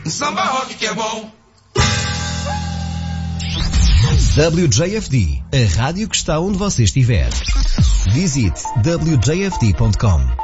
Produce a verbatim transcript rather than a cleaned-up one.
Samba rock que é bom. W J F D, a rádio que está onde você estiver. Visite w j f d ponto com.